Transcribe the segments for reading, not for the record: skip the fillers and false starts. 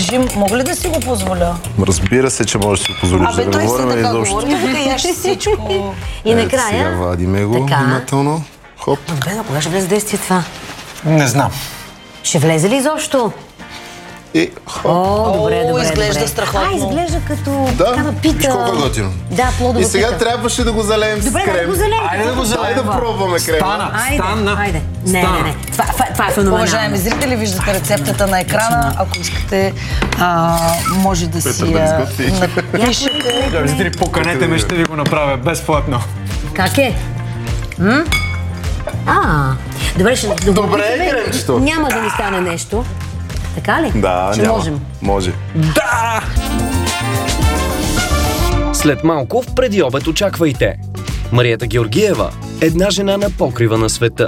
режим, мога ли да си го позволя? Разбира се, че можеш да си позволиш да той говорим си така изобщо. говори, тук яш всичко. И накрая... Сега вадиме го внимателно. Хоп. Добре, но кога ще влезе в действие това? Не знам. Ще влезе ли изобщо? И хоп. О, добре. Изглежда страхотно. Изглежда като Да, такава пита. виж колко е готино. Да, плодова И сега пита. трябваше да го залеем с Добре, да крем. го залеем. Айде да го залеем. Дай да пробваме крема. Айде. Не. Това е феноменално. Уважаеми зрители, виждате рецептата на екрана. Ако искате, може да си я напишете. Зрители, поканете ме, ще ви го направя безплатно. Как е? Добре, Добре е кремчето. Няма да ни стане нещо. Така ли? Да, ще няма. можем. Може. Да! След малко в преди обед очаквайте Мариета Георгиева, една жена на покрива на света.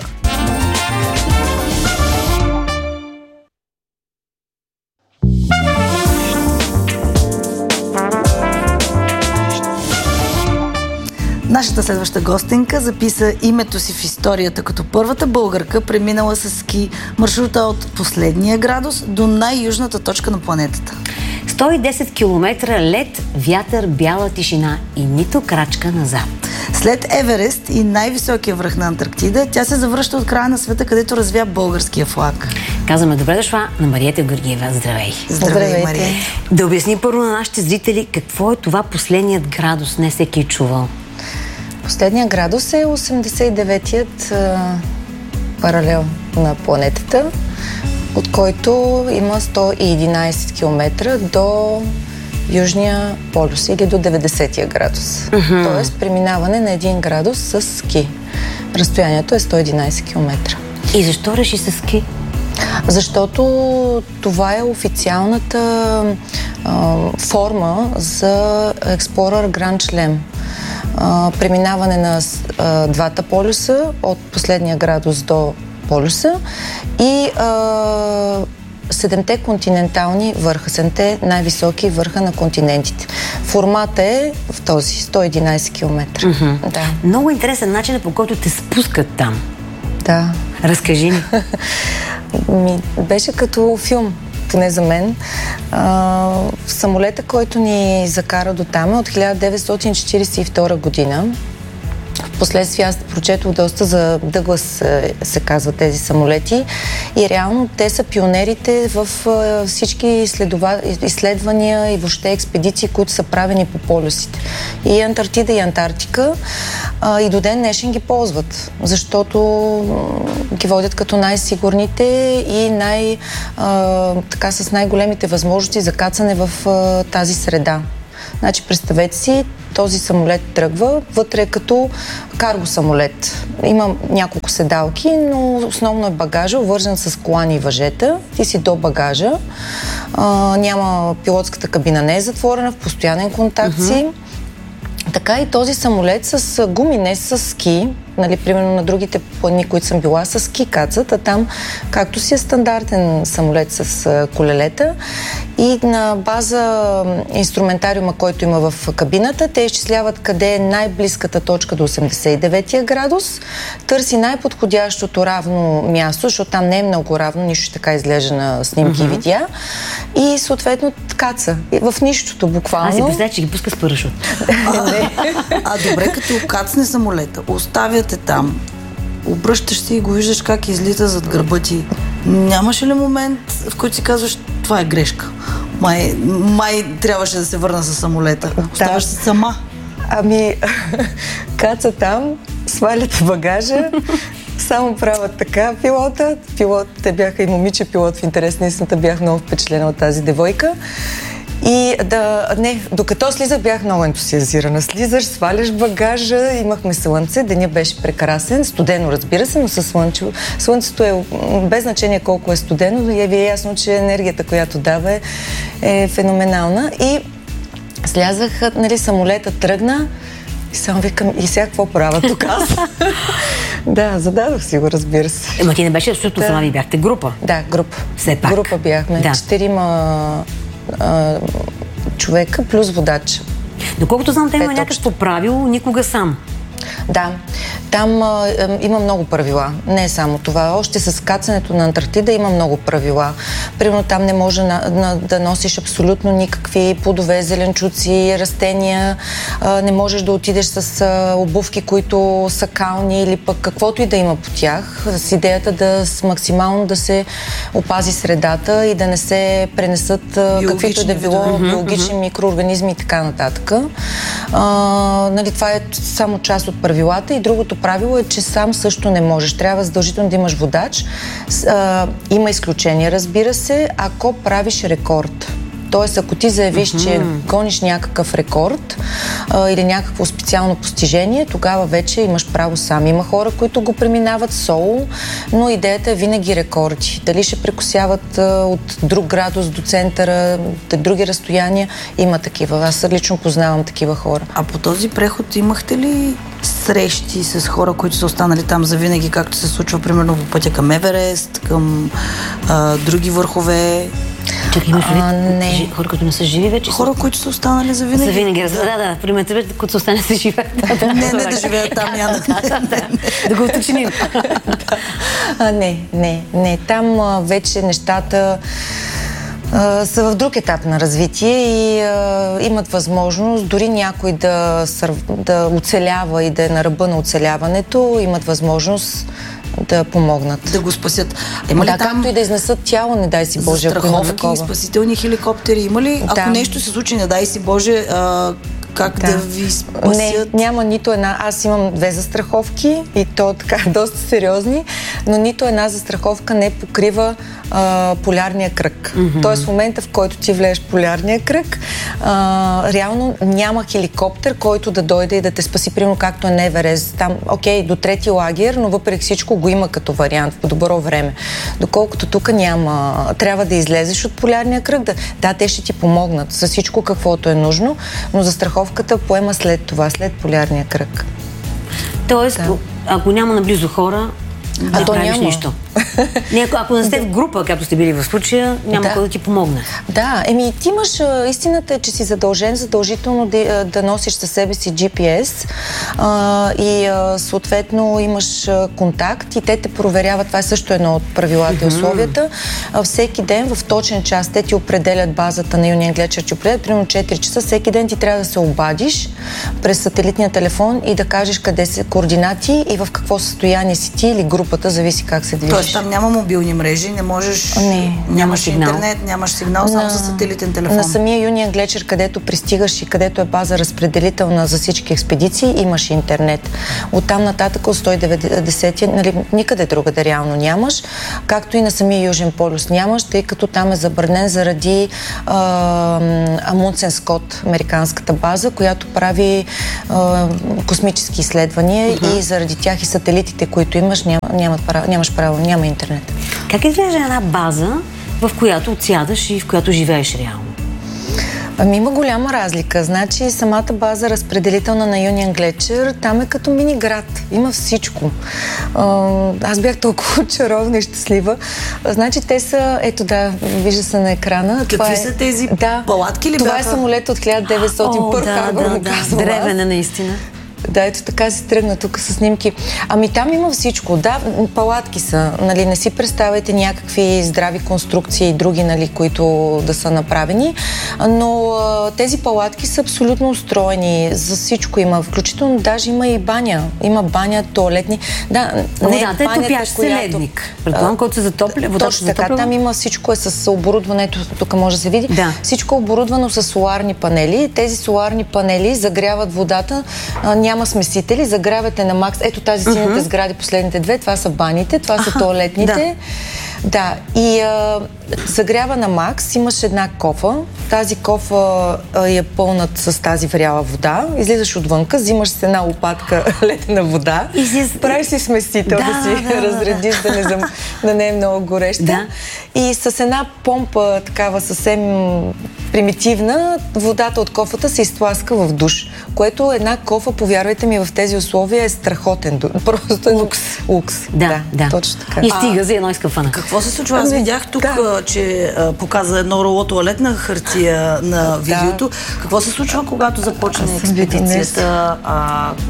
Нашата следваща гостенка записа името си в историята като първата българка, преминала с ски маршрута от последния градус до най-южната точка на планетата. 110 км лед, вятър, бяла тишина и нито крачка назад. След Еверест и най-високия връх на Антарктида, тя се завръща от края на света, където развя българския флаг. Казваме добре дошла на Мариета Георгиева. Здравей! Здравей, Мариета! Да обясни първо на нашите зрители какво е това последният градус. Не всеки е чувал. Последният градус е 89-ият паралел на планетата, от който има 111 км до Южния полюс или до 90-я градус. Тоест преминаване на 1 градус с ски. Разстоянието е 111 км. И защо реши с ски? Защото това е официалната форма за Explorer Grand Chelem. Преминаване на двата полюса от последния градус до полюса и 7-те континентални върха, 7-те най-високи върха на континентите. Формата е в този 111 км. Да. Много интересен начин, по който те спускат там. Да. Разкажи ни. Беше като филм, поне за мен. Самолета, който ни закара до там, е от 1942 година. Впоследствие аз прочетох доста за Дъглас, се казва, тези самолети. И реално те са пионерите в всички изследвания и въобще експедиции, които са правени по полюсите. И Антарктида и Антарктика и до ден днешен ги ползват, защото ги водят като най-сигурните и с най-големите възможности за кацане в тази среда. Значи, представете си, този самолет тръгва, вътре е като карго самолет. Има няколко седалки, но основно е багажа, обвързан с колани и въжета. Ти си до багажа. Няма пилотската кабина, не е затворена, в постоянен контакт си. Така и този самолет с гуми, не с ски. Нали, примерно на другите планини, които съм била, с ски кацат, а там, както си е стандартен самолет с колелета, и на база инструментариума, който има в кабината, те изчисляват къде е най-близката точка до 89-я градус, търси най-подходящото равно място, защото там не е много равно, нищо така изглежда на снимки и видеа, и съответно каца. В нищото, буквално. Аз си представя, че ги пуска с парашут. Добре, като кацне самолета, оставяте там, обръщаш се и го виждаш как излита зад гърба ти. Нямаше ли момент, в който си казваш, това е грешка? Май трябваше да се върна със самолета. Оставаш се сама. Каца там, свалят багажа, само правят така те бяха и момиче пилот, в интерес на истината, бях много впечатлена от тази девойка. И докато слизах, бях много ентусиазирана. Слизаш, сваляш багажа, имахме слънце, деня беше прекрасен, студено, разбира се, но със слънчево. Слънцето е без значение колко е студено, но ви е ясно, че енергията, която дава, е феноменална. И слязах, самолета тръгна и само викам, и сега какво правя тук аз? Да, зададох си го, разбира се. Ма ти не беше, защото сама ви бяхте група. Да, група. Все пак. Група бяхме. 4 човека плюс водач. Доколкото знам, те има някакво правило, никога сам. Да, там има много правила. Не е само това. Още с кацането на Антарктида има много правила. Примерно там не може да носиш абсолютно никакви плодове, зеленчуци, растения. Не можеш да отидеш с обувки, които са кални или пък каквото и да има по тях. С идеята да максимално да се опази средата и да не се пренесат каквито и да било биологични микроорганизми и така нататък. Нали, това е само част от правилата и другото правило е, че сам също не можеш. Трябва задължително да имаш водач. Има изключения, разбира се, ако правиш рекорд. Тоест, ако ти заявиш, че гониш някакъв рекорд или някакво специално постижение, тогава вече имаш право сам. Има хора, които го преминават соло, но идеята е винаги рекорди. Дали ще прекосяват от друг градус до центъра, други разстояния, има такива. Аз лично познавам такива хора. А по този преход имахте ли срещи с хора, които са останали там завинаги, както се случва примерно по пътя към Еверест, към други върхове? Чакай, имаш ли хора, които не са живи вече? Хора, които са останали завинаги. Завинаги, да. Примерно, които са останали да живеят. Не да живеят там, Яна. Да го уточним. Не. Там вече нещата са в друг етап на развитие и имат възможност дори някой да оцелява и да е на ръба на оцеляването, имат възможност да помогнат. Да го спасят. Има ли там както и да изнесат тяло, не дай си Боже, ако има такова. Спасителни хеликоптери има ли? Ако нещо се случи, не дай си Боже, как да ви спасят? Не, няма нито една. Аз имам 2 застраховки и то така доста сериозни, но нито една застраховка не покрива полярния кръг. Тоест в момента, в който ти влезеш в полярния кръг, реално няма хеликоптер, който да дойде и да те спаси, примерно както е на Еверест. Там, окей, до 3-ти лагер, но въпреки всичко го има като вариант по добро време. Доколкото тук няма, трябва да излезеш от полярния кръг. Да, те ще ти помогнат с всичко каквото е нужно, но застраховката поема след това, след полярния кръг. Тоест, ако няма наблизо хора, не правиш нищо. Ако не сте в група, както сте били в случая, няма кой да ти помогне. Да, ти имаш, истината е, че си задължително да носиш със себе си GPS и съответно имаш контакт и те те проверяват, това е също едно от правилата и условията. Всеки ден в точен час те ти определят базата на Union Glacier, че определят примерно 4 часа, всеки ден ти трябва да се обадиш през сателитния телефон и да кажеш къде са координати и в какво състояние си ти или групата, зависи как се движиш. Тоест там няма мобилни мрежи, не можеш, нямаш интернет, нямаш сигнал, само със сателитен телефон. На самия Union Glacier, където пристигаш и където е база разпределителна за всички експедиции, имаш интернет. Оттам нататък от 190, нали, никъде другаде реално нямаш, както и на самия Южен полюс нямаш, тъй като там е забранен заради Амундсен Скот, американската база, която прави космически изследвания и заради тях и сателитите, които имаш, нямаш право, няма интернет. Как изглежда една база, в която отсядаш и в която живееш реално? Има голяма разлика. Значи самата база разпределителна на Union Glacier, там е като мини град. Има всичко. Аз бях толкова чаровна и щастлива. Значи те са, вижда се на екрана. Какви са тези палатки ли бяха? Това е самолет от 1901 древен наистина. Да, ето така си тръгна тук с снимки. Там има всичко. Да, палатки са. Нали, не си представяйте някакви здрави конструкции и други, нали, които да са направени, но тези палатки са абсолютно устроени. За всичко има. Включително даже има и баня. Има баня, туалетни. Да, водата е топящ се ледник. Предполагам, който се затопля. Точно така. Там има всичко е с оборудването. Тук може да се види. Да. Всичко е оборудвано с соларни панели. Тези соларни панели загряват водата. Няма смесители, загрявате на макс. Ето тази сините сгради, последните 2, това са баните, това са туалетните. Да, и загрява на макс, имаш една кофа. Тази кофа я пълнат с тази вряла вода. Излизаш отвънка, взимаш с една лопатка ледена вода, правиш си смесител да си разредиш, да не е много гореща. И с една помпа, такава съвсем примитивна, водата от кофата се изтласка в душ, което една кофа, повярвайте ми, в тези условия е страхотен душ. Просто е лукс. Да, точно така. И стига за едно изкъпване. Какво се случва? Аз видях тук, че показа едно роло туалетна хартия на видеото. Какво се случва, когато започне експедицията?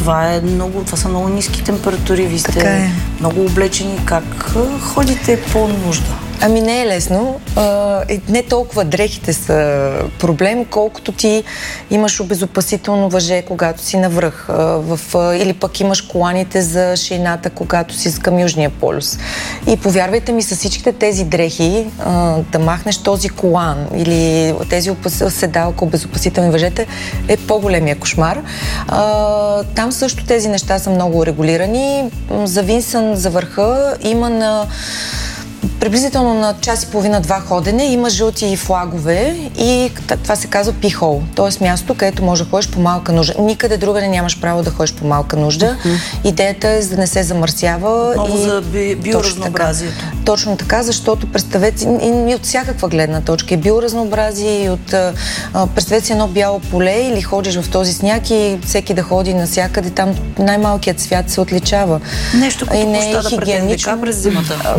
това са много ниски температури, ви сте много облечени. Как ходите по нужда? Ами не е лесно. Не толкова дрехите са проблем, колкото ти имаш обезопасително въже, когато си навръх. Или пък имаш коланите за шейната, когато си към Южния полюс. И повярвайте ми, с всичките тези дрехи, да махнеш този колан или тези седалка, обезопасителни въжета, е по-големия кошмар. Там също тези неща са много регулирани. За Винсън, за върха, има приблизително на час и половина-два ходене има жълти флагове и това се казва пихол. Тоест място, където може да ходиш по малка нужда. Никъде другаде нямаш право да ходиш по малка нужда. Идеята е да не се замърсява. Много за биоразнообразието. Точно така, защото представете и от всякаква гледна точка. И биоразнообразие, и от представете си едно бяло поле или ходиш в този сняг и всеки да ходи навсякъде. Там най-малкият свят се отличава. Нещо като площада пред НДК през зимата.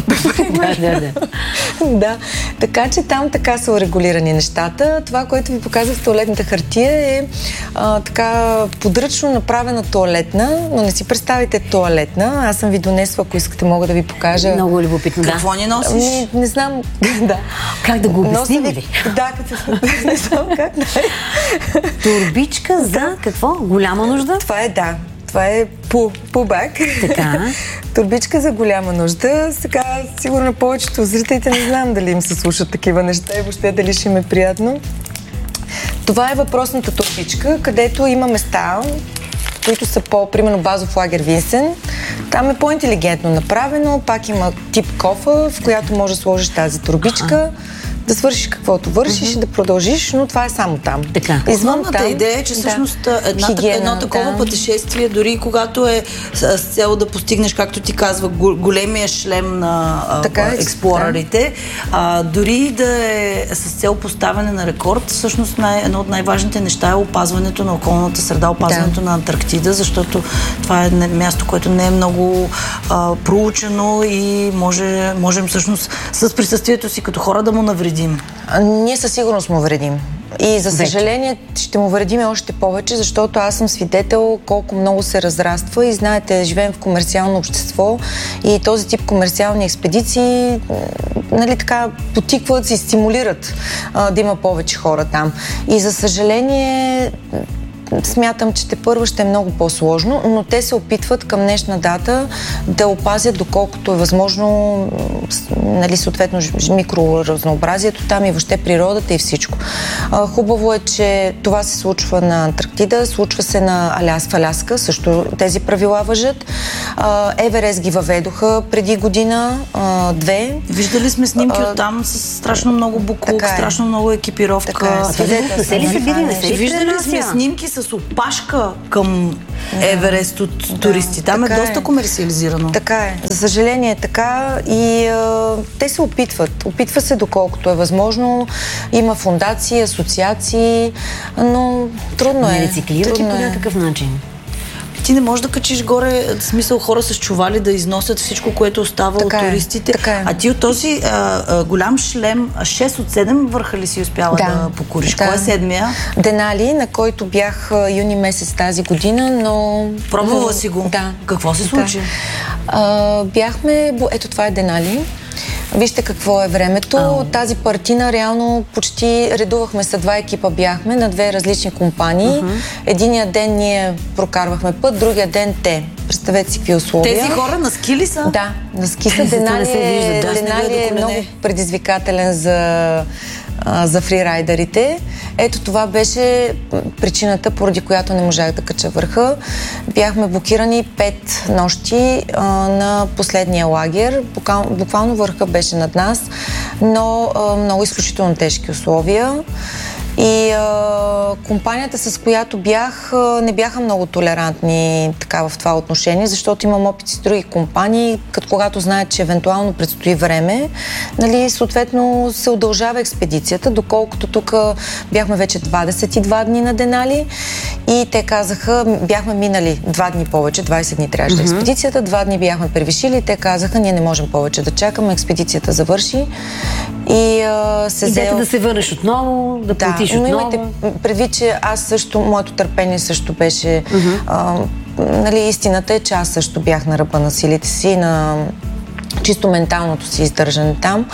Да, така че там така са урегулирани нещата. Това, което ви показах в тоалетната хартия е така подръчно направена тоалетна, но не си представите тоалетна. Аз съм ви донесла, ако искате, мога да ви покажа. Много любопитно, да. Какво ни носиш? Не знам. Да. Как да го обясним ли? Да, не знам как. Турбичка за какво? Голяма нужда? Това е пубак. Така. Турбичка за голяма нужда. Сега, сигурно повечето зрителите не знам дали им се слушат такива неща и въобще дали ще им е приятно. Това е въпросната турбичка, където има места, които са примерно базов лагер Винсен. Там е по-интелигентно направено, пак има тип кофа, в която можеш да сложиш тази турбичка. Да свършиш каквото вършиш и да продължиш, но това е само там. Основната идея е, че всъщност едно такова пътешествие, дори когато е с цел да постигнеш, както ти казва, големия шлем на експлорерите, дори да е с цел поставяне на рекорд, всъщност едно от най-важните неща е опазването на околната среда, опазването на Антарктида, защото това е място, което не е много проучено и можем всъщност с присъствието си като хора да му навредим. Ние със сигурност му вредим. И за съжаление ще му вредим още повече, защото аз съм свидетел колко много се разраства и знаете, живеем в комерциално общество и този тип комерциални експедиции така потикват и стимулират да има повече хора там. И за съжаление смятам, че тепърва ще е много по-сложно, но те се опитват към днешна дата да опазят доколкото е възможно, съответно микроразнообразието там и въобще природата и всичко. Хубаво е, че това се случва на Антарктида, случва се на Аляска, също тези правила важат. Еверест ги въведоха преди година, 2. Виждали сме снимки оттам с страшно много буклук, страшно много екипировка. Виждали сме снимки с опашка към Еверест от туристи. Там е доста комерциализирано. Така е. За съжаление е така и те се опитват. Опитва се доколкото е възможно. Има фондации, асоциации, но трудно е. Не рециклират ли по някакъв начин? Ти не можеш да качиш горе, в смисъл хора с чували да износят всичко, което остава от туристите. А ти от този голям шлем, 6 от 7 върха ли си успяла да покориш? Кой е 7-я? Денали, на който бях юни месец тази година, но... Пробвала си го? Да. Какво се случи? Бяхме... Ето това е Денали. Вижте какво е времето. Тази партина реално почти редувахме са 2 екипа бяхме на 2 различни компании. Единия ден ние прокарвахме път, другия ден те. Представете си какви условия. Тези хора на ски ли са? Да, на ски са. Денали е много предизвикателен за фрирайдерите. Ето това беше причината, поради която не можах да кача върха. Бяхме блокирани 5 нощи на последния лагер. Буквално върха беше над нас, но много изключително тежки условия. И компанията, с която бях, не бяха много толерантни така в това отношение, защото имам опит с други компании, като когато знаят, че евентуално предстои време, съответно се удължава експедицията, доколкото тук бяхме вече 22 дни на Денали и те казаха, бяхме минали 2 дни повече, 20 дни трябваше експедицията, 2 дни бяхме превишили и те казаха, ние не можем повече да чакаме, експедицията завърши и се идеята да се върнеш отново, да платиш Но имайте предвид, че аз също, моето търпение също беше... нали, истината е, че аз също бях на ръба на силите си, на чисто менталното си издържане там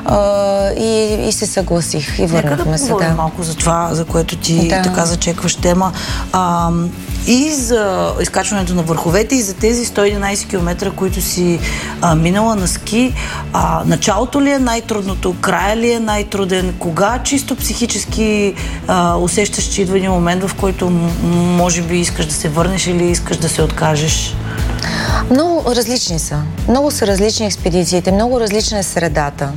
и се съгласих и върнахме се. Да, малко за това, за което ти така зачекваш тема. И за изкачването на върховете, и за тези 111 км, които си минала на ски. Началото ли е най-трудното? Края ли е най-труден? Кога чисто психически усещаш, че идва един момент, в който може би искаш да се върнеш или искаш да се откажеш? Много различни са. Много са различни експедициите, много различна е средата.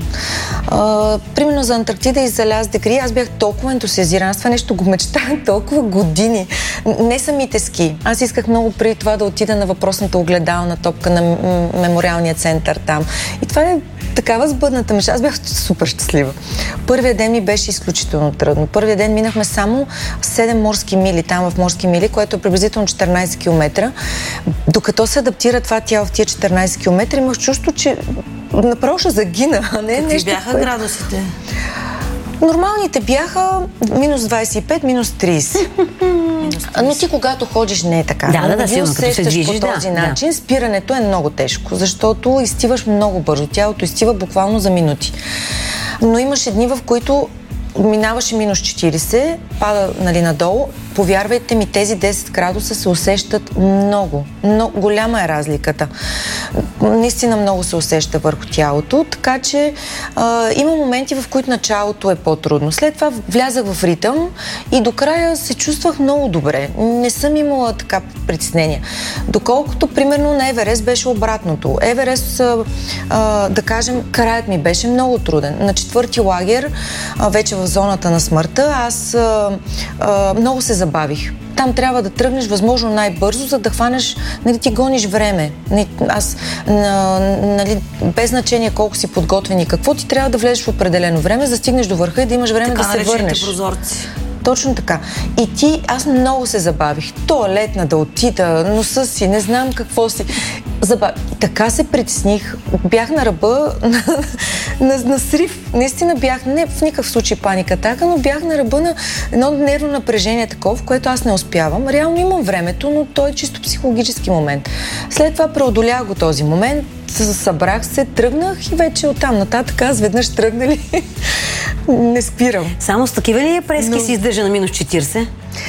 Примерно за Антарктида и за Ляз Дегри аз бях толкова ентусиазирана. Аз това нещо го мечтая толкова години. Не самите ски. Аз исках много преди това да отида на въпросната огледална топка на мемориалния център там. И това е такава сбъдната мечта. Аз бях супер щастлива. Първият ден ми беше изключително трудно. Първият ден минахме само 7 морски мили, там в морски мили, което е приблизително 14 км. Докато се адаптира това тяло в тия 14 км, имах чувство, че направо ще загина, а не Какви нещо. Бяха градусите? Нормалните бяха минус 25, минус 30. Но ти когато ходиш не е така. Да, силно, като се движиш, по този начин, спирането е много тежко, защото изстиваш много бързо. Тялото изстива буквално за минути. Но имаше дни, в които минаваше минус 40, пада надолу. Повярвайте ми, тези 10 градуса се усещат много. Голяма е разликата. Наистина много се усеща върху тялото, така че има моменти, в които началото е по-трудно. След това влязах в ритъм и до края се чувствах много добре. Не съм имала така притеснения. Доколкото, примерно, на Еверест беше обратното. Еверест, да кажем, краят ми беше много труден. На 4-ти лагер, вече в зоната на смъртта, аз много се забавих. Там трябва да тръгнеш възможно най-бързо, за да хванеш, нали, ти гониш време. Аз, нали, без значение колко си подготвен и какво, ти трябва да влезеш в определено време, за да стигнеш до върха и да имаш време да се върнеш. Прозорци. Точно така. И аз много се забавих. Тоалетна да отида, носа си, не знам какво си. Така се притесних. Бях на ръба на срив. Наистина бях, не в никакъв случай паника атака, но бях на ръба на едно нервно напрежение такова, в което аз не успявам. Реално имам времето, но той е чисто психологически момент. След това преодолях го този момент, събрах се, тръгнах и вече оттам нататък аз веднъж тръгнали не спирам. Само с такива ли прески си издържа на минус 40?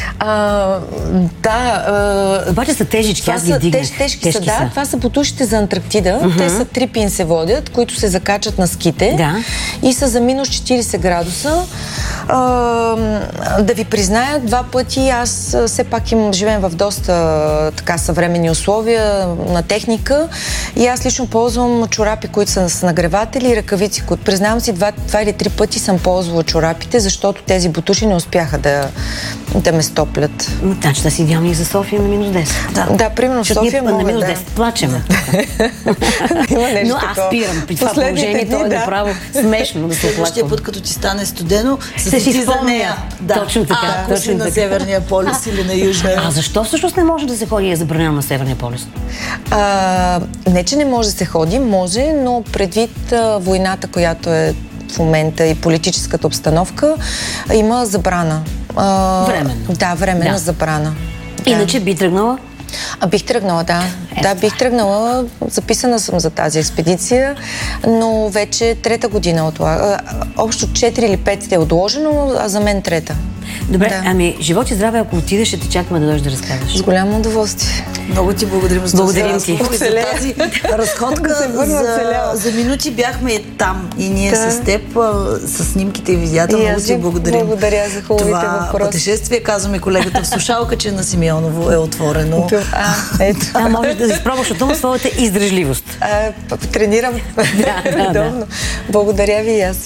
Да. Обаче са тежички, аз ги вдигнах. Тежки са, да. Това са потушите за Антарктида. Те са 3 пин се водят, които се закачат на ските. Да. И са за минус 40 градуса. Да ви призная, 2 пъти аз все пак живеем в доста така съвременни условия на техника и аз лично ползвам чорапи, които са с нагреватели и ръкавици, които признавам си 2 или 3 пъти съм ползвала чорапите, защото тези бутуши не успяха да ме стоплят. Значи да си идеални и за София на минус 10. Да, примерно в София на минус 10 плачем. Има нещо но аз спирам при това положение, то е направо смешно да се оплаквам. Следващия път, като ти стане студено, се си за нея. Да. Точно така. Ако си на Северния полюс или на Южния. Защо всъщност не може да се ходи и е забранено на Северния полюс? Не, че не може да се ходи, може, но предвид войната, която е в момента и политическата обстановка, има забрана. Временно. Да, временна забрана. Иначе би тръгнала? Бих тръгнала, да. Бих тръгнала. Записана съм за тази експедиция, но вече 3-та година общо 4 или 5 е отложено, а за мен 3-та. Добре, ами живот и здраве, ако отидеш, ще те чакаме да дойдеш да разказваш. С голямо удоволствие. Много ти благодарим за този разговор и за тази разходка. За минути бяхме там и ние с теб, с снимките и видеята. Много ти благодарим. Благодаря за хубавите въпроси. Това пътешествие, казваме колегата в слушалка, че на Симеоново е отворено. Ето. Можеш да изпробваш от това своята издръжливост. Тренирам редовно. Благодаря ви и аз.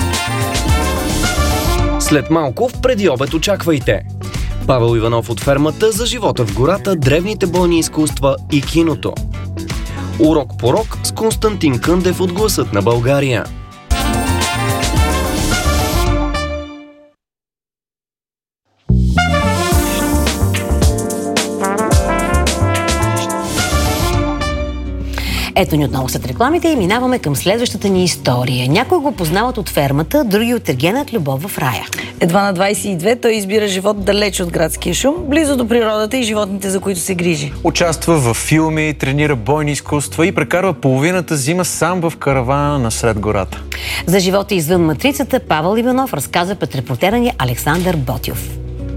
След малко в преди обед очаквайте Павел Иванов от фермата за живота в гората, древните бойни изкуства и киното. Урок по рок с Константин Къндев от Гласът на България. Ето ни отново след рекламите и минаваме към следващата ни история. Някои го познават от фермата, други от Ергенът Любов в рая. Едва на 22 той избира живот далеч от градския шум, близо до природата и животните, за които се грижи. Участва в филми, тренира бойни изкуства и прекарва половината зима сам в каравана насред гората. За живота извън матрицата Павел Иванов разказа пред репортера ни Александър Ботйов.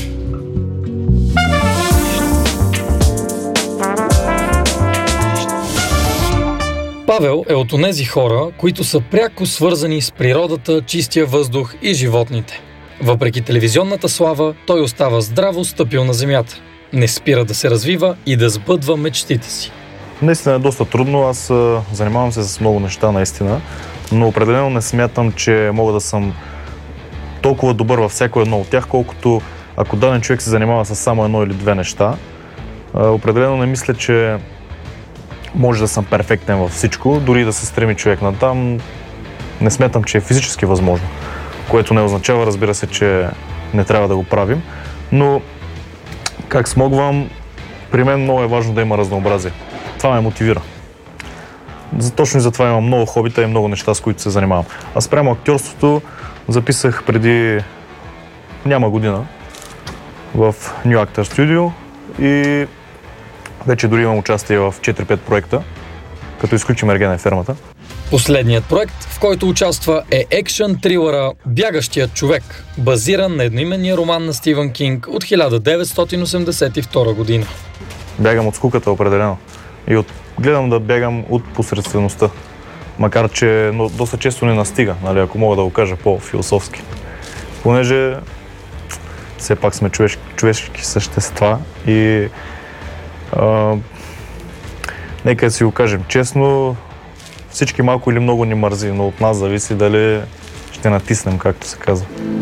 Павел е от онези хора, които са пряко свързани с природата, чистия въздух и животните. Въпреки телевизионната слава, той остава здраво стъпил на земята. Не спира да се развива и да сбъдва мечтите си. Наистина е доста трудно. Аз занимавам се с много неща, наистина, но определено не смятам, че мога да съм толкова добър във всяко едно от тях, колкото ако даден човек се занимава с само едно или две неща. Определено не мисля, че може да съм перфектен във всичко, дори да се стреми човек натам. Не смятам, че е физически възможно, което не означава, разбира се, че не трябва да го правим, но как смогвам, при мен много е важно да има разнообразие. Това ме мотивира. Точно и затова имам много хобита и много неща, с които се занимавам. Аз спрямо актьорството записах преди няма година в New Actor Studio и вече дори имам участие в 4-5 проекта, като изключим Ергена и фермата. Последният проект, в който участва, е екшън трилъра "Бягащият човек", базиран на едноименния роман на Стивън Кинг от 1982 година. Бягам от скуката определено и гледам да бягам от посредствеността, макар че доста често не настига, нали, ако мога да го кажа по-философски. Понеже все пак сме човешки същества и нека да си го кажем честно, всички малко или много ни мързи, но от нас зависи дали ще натиснем, както се казва.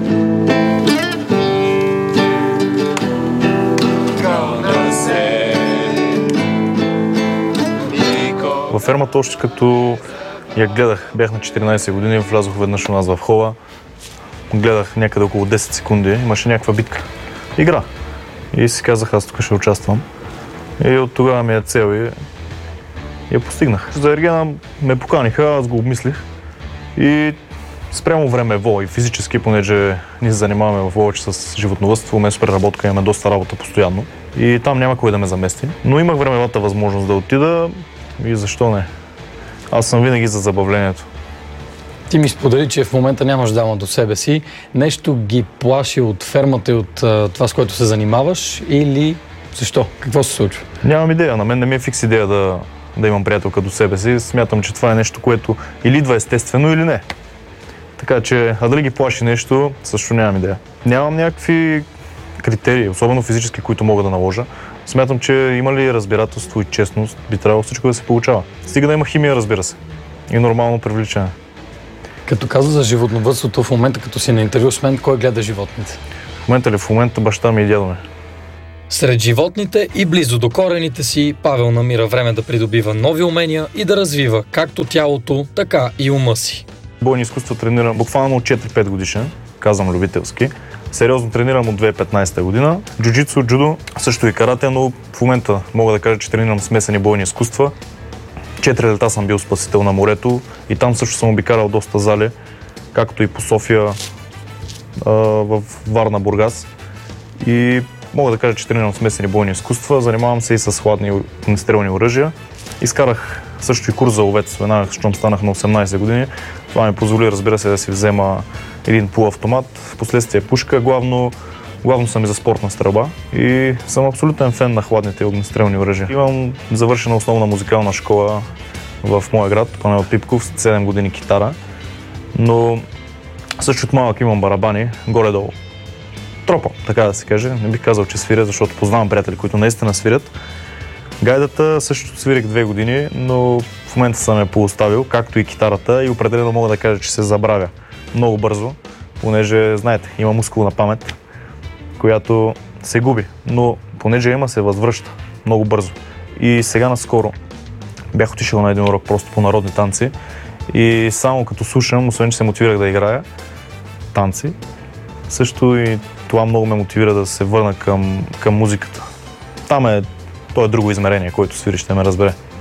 Във фермата още като я гледах, бях на 14 години, влязох веднъж у нас в хола, гледах някъде около 10 секунди, имаше някаква битка, игра. И си казах, аз тук ще участвам. И от тогава ми е цел и я постигнах. За Ергена ме поканиха, аз го обмислих и спрямо времево и физически, понеже ние се занимаваме в повече с животновъдство, вместо преработка имаме доста работа постоянно и там няма кой да ме замести. Но имах времевата възможност да отида и защо не? Аз съм винаги за забавлението. Ти ми сподели, че в момента нямаш дама до себе си. Нещо ги плаши от фермата и от това, с което се занимаваш, или защо? Какво се случва? Нямам идея. На мен не ми е фикс идея да имам приятелка до себе си. Смятам, че това е нещо, което или идва естествено, или не. Така че, дали ги плаши нещо, също нямам идея. Нямам някакви критерии, особено физически, които мога да наложа. Смятам, че има ли разбирателство и честност, би трябвало всичко да се получава. Стига да има химия, разбира се. И нормално привличане. Като каза за животновъдството, в момента, като си на интервю с мен, кой гледа животните? В момента баща ми и дядо ми. Сред животните и близо до корените си, Павел намира време да придобива нови умения и да развива както тялото, така и ума си. Бойни изкуства тренирам буквално от 4-5 годишен, казвам любителски. Сериозно тренирам от 2015 година. Джуджицу, джудо, също и карате, но в момента мога да кажа, че тренирам смесени бойни изкуства. 4 лета съм бил спасител на морето и там също съм обикарал доста зали, както и по София, в Варна, Бургас. И мога да кажа, че тренирам смесени бойни изкуства, занимавам се и с хладни огнестрелни оръжия. Изкарах също и курс за ловец, веднага, щом станах на 18 години. Това ми позволи, разбира се, да си взема един полуавтомат, впоследствие пушка, главно съм и за спортна стрелба и съм абсолютен фен на хладните огнестрелни оръжия. Имам завършена основна музикална школа в моя град, Панел Пипков, 7 години китара, но също от малък имам барабани, горе-долу. Тропа, така да се каже. Не бих казал, че свиря, защото познавам приятели, които наистина свирят. Гайдата също свирих 2 години, но в момента съм я пооставил, както и китарата, и определено мога да кажа, че се забравя много бързо, понеже, знаете, има мускулна памет, която се губи, но понеже има, се възвръща много бързо. И сега наскоро бях отишъл на един урок просто по народни танци и само като слушам, освен че се мотивирах да играя танци, също и това много ме мотивира да се върна към музиката. Там то е друго измерение, което свири, ще ме разбере.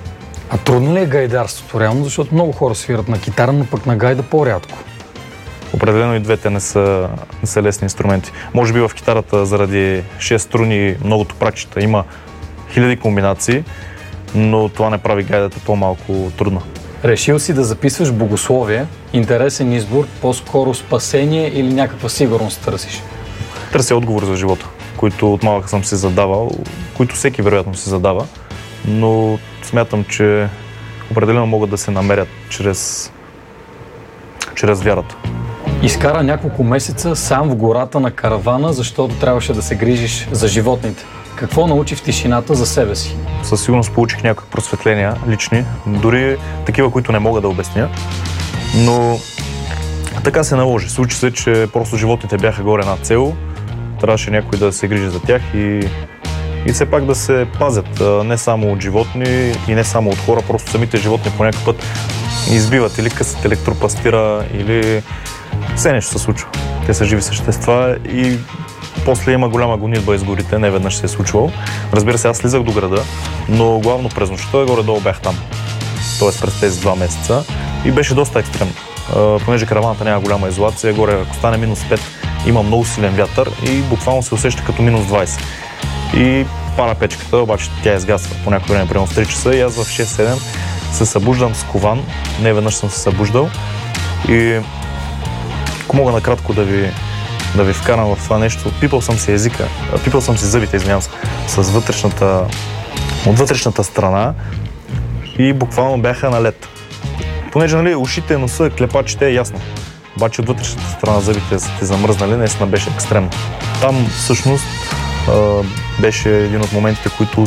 А трудно ли е гайдарството реално, защото много хора свират на китара, но пък на гайда по-рядко? Определено и двете не са лесни инструменти. Може би в китарата заради 6 струни, многото пракчета има хиляди комбинации, но това не прави гайдата по-малко трудна. Решил си да записваш богословие, интересен избор, по-скоро спасение или някаква сигурност търсиш? Търся отговор за живота, които от малък съм си задавал, които всеки вероятно си задава, но смятам, че определено могат да се намерят чрез вярата. Изкара няколко месеца сам в гората на каравана, защото трябваше да се грижиш за животните. Какво научи в тишината за себе си? Със сигурност получих някакви просветления лични, дори такива, които не мога да обясня, но така се наложи. Случи се, че просто животните бяха горе над цел, трябваше някой да се грижи за тях и все пак да се пазят не само от животни и не само от хора, просто самите животни по някакъв път избиват или късат електропастира, или все нещо се случва. Те са живи същества и после има голяма гонитба из горите, не веднъж се е случвало. Разбира се, аз слизах до града, но главно през нощта горе-долу бях там. Тоест през тези 2 месеца и беше доста екстремно. Понеже караваната няма голяма изолация, горе ако стане -5, има много силен вятър и буквално се усеща като -20. И пана печката, обаче тя изгасва по някое време, примерно в 3 часа и аз в 6-7 се събуждам скован, не веднъж съм се събуждал и ако мога накратко да ви вкарам в това нещо, пипал съм си зъбите, от вътрешната страна и буквално бяха на лед. Понеже ушите, носа, клепачите е ясно, обаче от вътрешната страна зъбите са ти замръзнали, наистина беше екстремно. Там всъщност беше един от моментите, които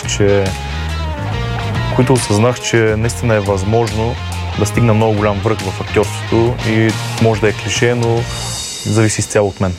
осъзнах, че наистина е възможно да стигна много голям връх в актьорството и може да е клише, но зависи изцяло от мен.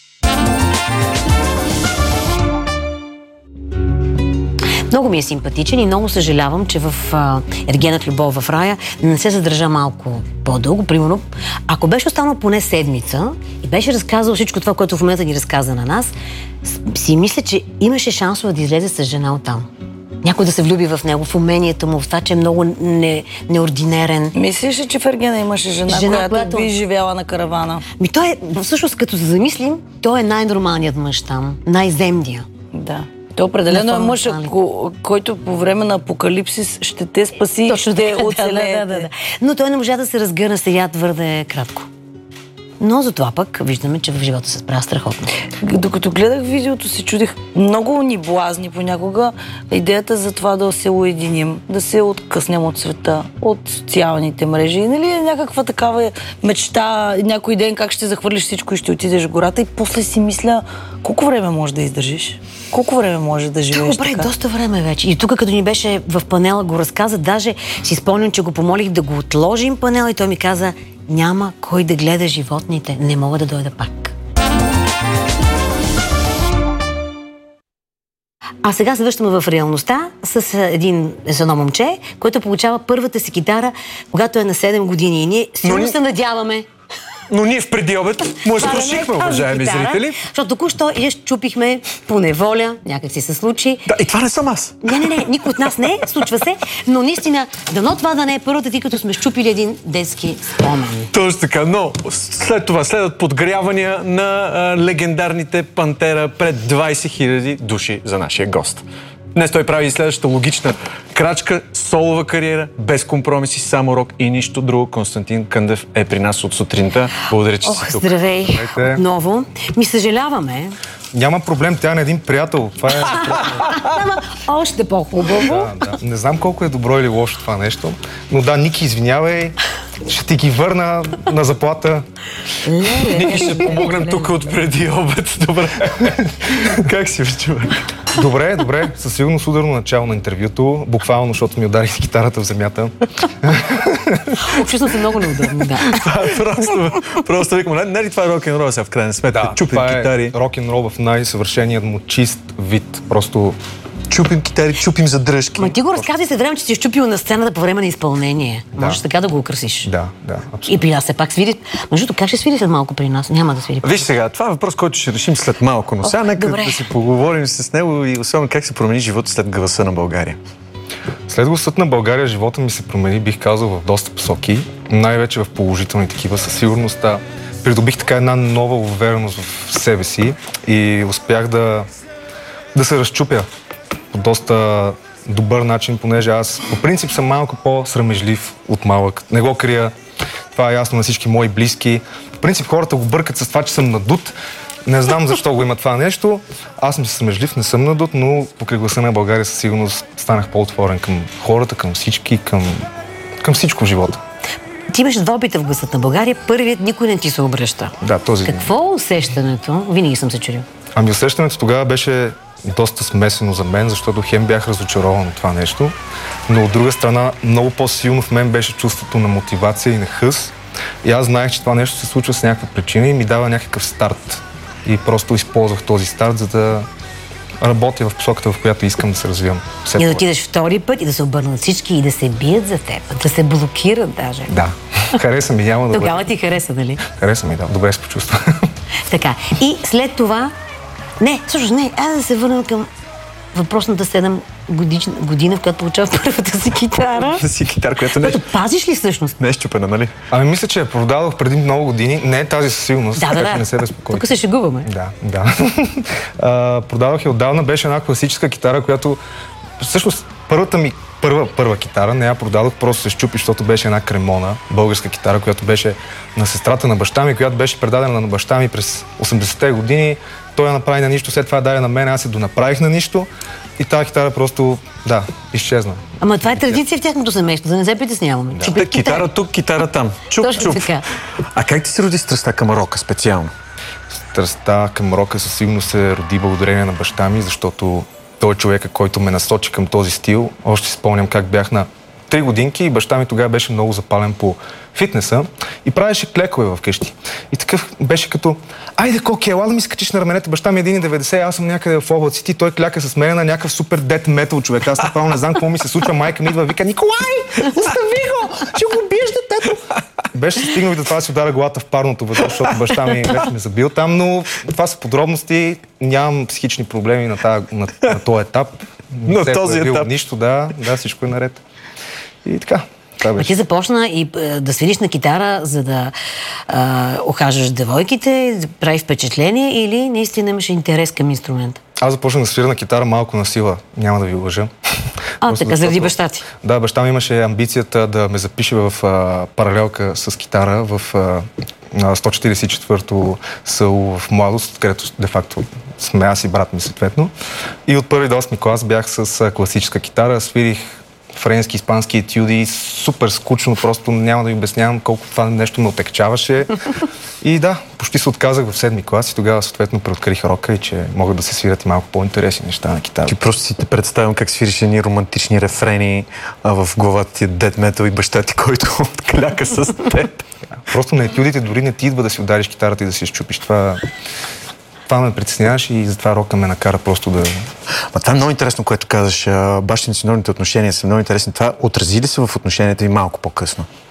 Много ми е симпатичен и много съжалявам, че в Ергенът любов в рая не се задържа малко по-дълго. Примерно, ако беше останал поне седмица и беше разказал всичко това, което в момента ни разказа на нас, си мисля, че имаше шансове да излезе с жена оттам. Някой да се влюби в него, в уменията му, в това, че е много неординерен. Мислиш ли, че в Ергена имаше жена, която би живяла на каравана? Той е, всъщност, като се замислим, той е най-нормалният мъж там, най-земния. Да. Той определено е мъж, който по време на апокалипсис ще те спаси и ще оцелее. Да. Но той не можа да се разгърне сега твърде кратко. Но затова пък виждаме, че в живота се справя страхотно. Докато гледах видеото, се чудих, много ни блазни понякога идеята за това да се уединим, да се откъснем от света, от социалните мрежи. Нали е някаква такава мечта, някой ден как ще захвърлиш всичко и ще отидеш в гората и после си мисля, колко време можеш да издържиш? Колко време може да живееш така? Добре, доста време вече. И тук, като ни беше в панела, го разказа, даже си спомням, че го помолих да го отложим панела и той ми каза, няма кой да гледа животните, не мога да дойда пак. А сега се връщаме в реалността с едно момче, което получава първата си китара, когато е на 7 години. И ние силно се надяваме. Но ние в преди обед му разпрошихме, уважаеми зрители. Защото току-що я щупихме по неволя, някак си се случи. Да, и това не съм аз. Не, никой от нас не, случва се, но наистина, дано това да не е първата, тъй като сме щупили един детски спомен. Точно така, но след това следват подгрявания на легендарните Пантера пред 20 000 души за нашия гост. Днес той прави следващата логична крачка, солова кариера, без компромиси, само рок и нищо друго. Константин Къндев е при нас от сутринта. Благодаря, че си тук. Здравей, отново. Ми съжаляваме. Няма проблем, тя е един приятел. Това е... Ама още по-хубаво. Да. Не знам колко е добро или лошо това нещо, но да, Ники, извинявай, ще ти ги върна на заплата. Ники, ще помогнем тук от преди обед. Добре. Как си, човек? Добре. Със сигурност ударно начало на интервюто, буквално, защото ми ударих с китарата в земята. Чувствам се много неудобно, да. Просто викам, не ли това е рок-н-рол сега в крайна сметка? Да, чупим китари. Това е рок-н-рол в най-съвършеният му чист вид. Просто... Чупим китари, чупим задръжки. Ма ти го разказвай след време, че си щупил на сцената по време на изпълнение. Да. Можеш така да го украсиш. Да, абсолютно. И при нас все пак свири. Между как ще свири след малко при нас? Няма да свири. Виж сега, това е въпрос, който ще решим след малко, но сега нека да си поговорим с него и особено как се промени живота след гласа на България. След гласът на България живота ми се промени, бих казал, в доста посоки, най-вече в положителни такива. Със сигурност придобих така една нова увереност в себе си и успях да се разчупя по доста добър начин, понеже аз по принцип съм малко по-срамежлив от малък. Не го крия, това е ясно на всички мои близки. По принцип хората го бъркат с това, че съм надут. Не знам защо го има това нещо. Аз съм срамежлив, не съм надут, но покрай гласа на България със сигурност станах по-отворен към хората, към всички, към всичко в живота. Ти имаш 2 опита в гласът на България. Първият никой не ти се обръща. Да, този. Какво е усещането? Винаги съм се чудил. Ами усещането тогава беше доста смесено за мен, защото хем бях разочарован от това нещо, но от друга страна много по-силно в мен беше чувството на мотивация и на хъс. И аз знаех, че това нещо се случва с някаква причина и ми дава някакъв старт. И просто използвах този старт, за да работя в посоката, в която искам да се развивам. И да отидеш втори път и да се обърнат всички и да се бият за теб, да се блокират даже. Да, хареса ми, няма да бъде. Тогава ти хареса, нали? Хареса ми, да, добре се почувства. Така, и след това... Айде да се върнем към въпросната 7 година, в която получава първата си китара. Която пазиш ли всъщност? Не е щупена, нали? Ами мисля, че я продадох преди много години. Не е тази със сигурност, така че не се безпокойте. Тук се шегуваме. Да. Продавах я отдавна. Беше една класическа китара, която всъщност първа китара, не я продадох, просто се щупи, защото беше една кремона, българска китара, която беше на сестрата на баща ми, която беше предадена на баща ми през 80-те години. Той я направи на нищо, след това я даде на мен, аз се донаправих на нищо и тази китара просто, изчезна. Ама това е традиция в тяхното семейство, да не се притесняваме. Да. Китара тук, китара там. Чуп. А как ти се роди страстта към рока специално? Страстта към рока със сигурност се роди благодарение на баща ми, защото той е човека, който ме насочи към този стил. Още си спомням как бях на 3 годинки и баща ми тогава беше много запален по фитнеса и правеше клекове вкъщи. И такъв беше като: айде, Коки, ела да ми скачиш на раменете. Баща ми е 1,90, аз съм някъде в облаците и той кляка с мен на някакъв супер дет метал човек. Аз направо не знам какво ми се случва. Майка ми идва, вика: Николай, остави го! Ще го биеш детето! Беше стигнал и до това да си удара главата в парното, защото баща ми вече ме забил там, но това са подробности. Нямам психични проблеми на този етап. На този етап. Нищо, да, всичко е наред. И така. А ти започна и да свириш на китара, за да ухажваш девойките, да прави впечатление, или наистина имаш интерес към инструмента? Аз започнах да свиря на китара малко на сила, няма да ви лъжа. Така, заради баща ти? Да, баща ми имаше амбицията да ме запише в паралелка с китара в 144-то село в Младост, където де-факто сме аз и брат ми съответно. И от 1 до 8 клас бях с класическа китара, свирих френски, испански етюди, супер скучно, просто няма да ви обяснявам колко това нещо ме отекчаваше. И да, почти се отказах в 7-ми клас и тогава съответно преоткрих рока и че могат да се свират и малко по-интересни неща на китара. Ти просто си те представям как свириш едни романтични рефрени в главата ти дед метал и баща ти, който кляка с теб. Просто на етюдите дори не ти идва да си удариш китарата и да си изчупиш. Това ме притесняваш и затова рока ме накара просто да... Това е много интересно, което казаш. Бащино-синовните отношения са много интересни. Това отрази ли се в отношенията ви малко по-късно?